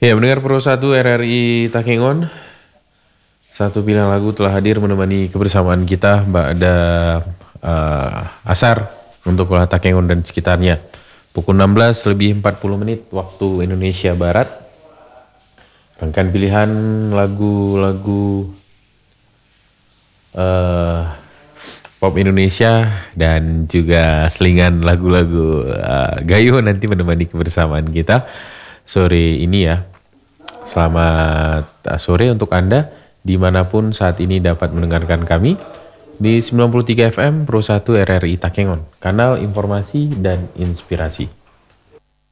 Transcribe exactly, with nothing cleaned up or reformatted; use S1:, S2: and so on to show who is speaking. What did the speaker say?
S1: Ya, mendengar Pro satu R R I Takengon. Satu pilihan lagu telah hadir menemani kebersamaan kita pada uh, asar untuk Kuala Takengon dan sekitarnya. Pukul enam belas lebih empat puluh menit waktu Indonesia Barat. Rangkaian pilihan lagu-lagu uh, pop Indonesia dan juga selingan lagu-lagu uh, gayo nanti menemani kebersamaan kita sore ini ya. Selamat sore untuk Anda dimanapun saat ini dapat mendengarkan kami di sembilan puluh tiga F M Pro satu R R I Takengon, kanal informasi dan inspirasi.